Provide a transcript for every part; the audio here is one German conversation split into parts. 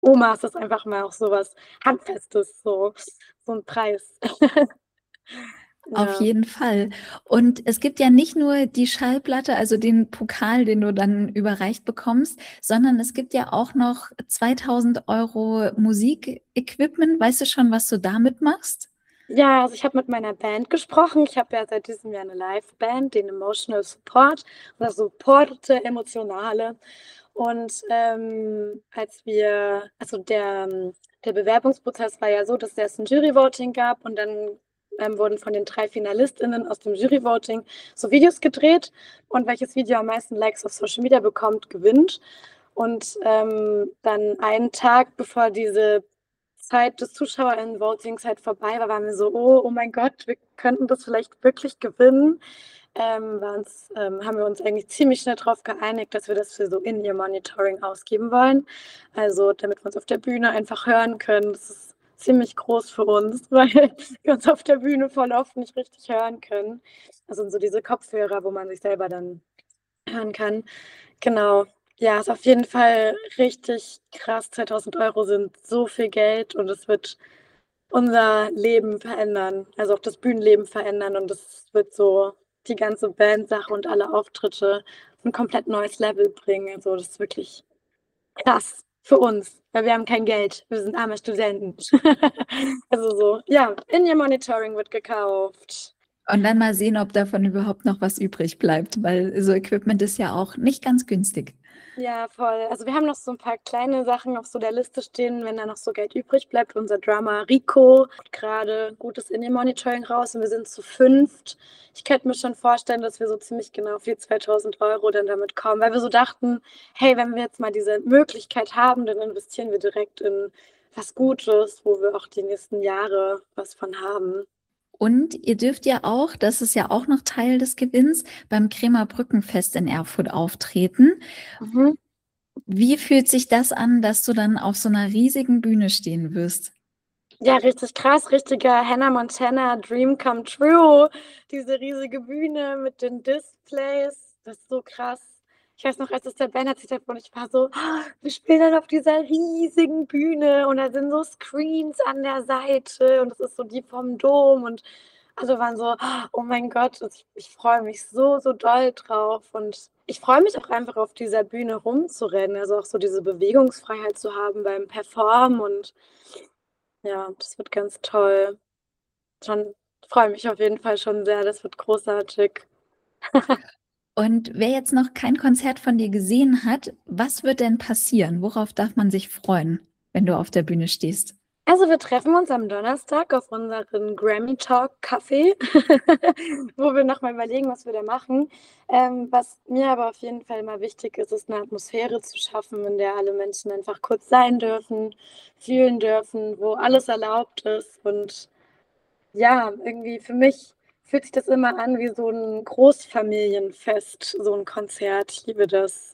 Omas ist einfach mal auch so was Handfestes, so 'n Preis. Auf Ja. jeden Fall. Und es gibt ja nicht nur die Schallplatte, also den Pokal, den du dann überreicht bekommst, sondern es gibt ja auch noch 2.000 € Musikequipment. Weißt du schon, was du damit machst? Ja, also ich habe mit meiner Band gesprochen. Ich habe ja seit diesem Jahr 'ne Liveband, den Emotional Support oder Supporte Emotionale. Und, als wir also der Bewerbungsprozess war ja so, dass es erst 'n Jury-Voting gab und dann, wurden von den 3 FinalistInnen aus dem Jury-Voting so Videos gedreht und welches Video am meisten Likes auf Social Media bekommt, gewinnt. Und, dann einen Tag, bevor diese Zeit des ZuschauerInnen-Votings halt vorbei war, waren wir so: „Oh, oh mein Gott, wir könnten das vielleicht wirklich gewinnen." Haben wir uns eigentlich ziemlich schnell drauf geeinigt, dass wir das für so In-Ear-Monitoring ausgeben wollen. Also, damit wir uns auf der Bühne einfach hören können. Das ist ziemlich groß für uns, weil wir uns auf der Bühne voll oft nicht richtig hören können. Also, so diese Kopfhörer, wo man sich selber dann hören kann. Genau. Ja, ist auf jeden Fall richtig krass. 2.000 € sind so viel Geld und es wird unser Leben verändern, also auch das Bühnenleben verändern und das wird so die ganze Bandsache und alle Auftritte auf 'n komplett neues Level bringen. Also, das ist wirklich krass für uns, weil wir haben kein Geld. Wir sind arme Studenten. Also so, ja, In-Ear-Monitoring wird gekauft. Und dann mal sehen, ob davon überhaupt noch was übrig bleibt, weil so Equipment ist ja auch nicht ganz günstig. Ja, voll. Also, wir haben noch so 'n paar kleine Sachen auf so der Liste stehen, wenn da noch so Geld übrig bleibt. Unser Drummer Rico hat grade gutes In-Ear-Monitoring raus und wir sind zu 5. Ich könnte mir schon vorstellen, dass wir so ziemlich genau auf die 2.000 € dann damit kommen, weil wir so dachten: „Hey, wenn wir jetzt mal diese Möglichkeit haben, dann investieren wir direkt in was Gutes, wo wir auch die nächsten Jahre was von haben." Und ihr dürft ja auch, das ist ja auch noch Teil des Gewinns, beim Kremer Brückenfest in Erfurt auftreten. Mhm. Wie fühlt sich das an, dass du dann auf so 'ner riesigen Bühne stehen wirst? Ja, richtig krass, richtiger Hannah Montana Dream come true. Diese riesige Bühne mit den Displays, das ist so krass. Ich weiß noch, als es der Band erzählt hat und ich war so: „Ah, wir spielen dann auf dieser riesigen Bühne und da sind so Screens an der Seite und das ist so die vom Dom" und alle waren so: "Ah, oh mein Gott, ich freue mich so, so doll drauf." Und ich freue mich auch einfach auf dieser Bühne rumzurennen, also auch so diese Bewegungsfreiheit zu haben beim Performen und ja, das wird ganz toll. Schon freue mich auf jeden Fall schon sehr, das wird großartig. Und wer jetzt noch kein Konzert von dir gesehen hat, was wird denn passieren? Worauf darf man sich freuen, wenn du auf der Bühne stehst? Also, wir treffen uns am Donnerstag auf unseren Grammy Talk Kaffee, wo wir noch mal überlegen, was wir da machen. Was mir aber auf jeden Fall immer wichtig ist, ist 'ne Atmosphäre zu schaffen, in der alle Menschen einfach kurz sein dürfen, fühlen dürfen, wo alles erlaubt ist. Und ja, irgendwie für mich fühlt sich das immer an wie so 'n Großfamilienfest, so 'n Konzert. Ich liebe das.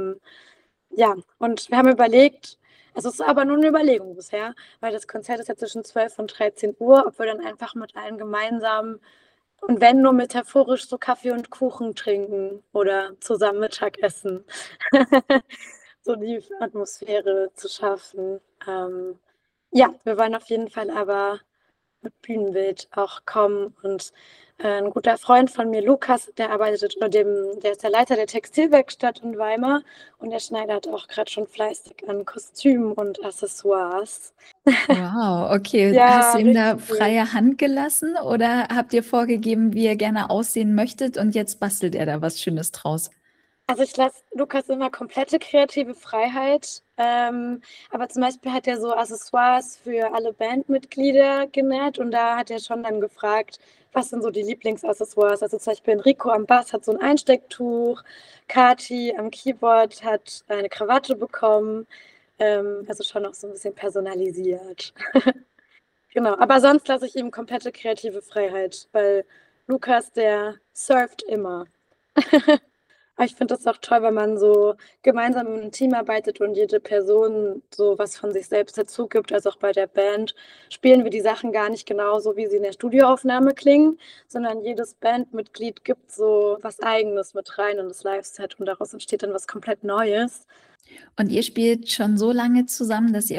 Ja, und wir haben überlegt, es ist aber nur 'ne Überlegung bisher, weil das Konzert ist ja zwischen 12 und 13 Uhr, ob wir dann einfach mit allen gemeinsam und wenn nur metaphorisch so Kaffee und Kuchen trinken oder zusammen Mittag essen. So die Atmosphäre zu schaffen. Ja, wir wollen auf jeden Fall aber mit Bühnenbild auch kommen und, 'n guter Freund von mir, Lukas, der ist der Leiter der Textilwerkstatt in Weimar und der schneidert auch grad schon fleißig an Kostümen und Accessoires. Wow, okay. Hast Ja, du ihm richtig da cool. freie Hand gelassen oder habt ihr vorgegeben, wie ihr gerne aussehen möchtet und jetzt bastelt er da was Schönes draus? Also, ich lasse Lukas immer komplette kreative Freiheit, aber zum Beispiel hat er so Accessoires für alle Bandmitglieder genäht und da hat er schon dann gefragt: „Was sind so die Lieblingsaccessoires?" Also, zum Beispiel Enrico am Bass hat so 'n Einstecktuch, Kathi am Keyboard hat eine Krawatte bekommen, also schon auch so 'n bisschen personalisiert. Genau, aber sonst lasse ich ihm komplette kreative Freiheit, weil Lukas, der surft immer. Aber ich finde das auch toll, wenn man so gemeinsam in 'nem Team arbeitet und jede Person so was von sich selbst dazugibt. Also, auch bei der Band spielen wir die Sachen gar nicht genauso, wie sie in der Studioaufnahme klingen, sondern jedes Bandmitglied gibt so was Eigenes mit rein in das Liveset und daraus entsteht dann was komplett Neues. Und ihr spielt schon so lange zusammen, dass ihr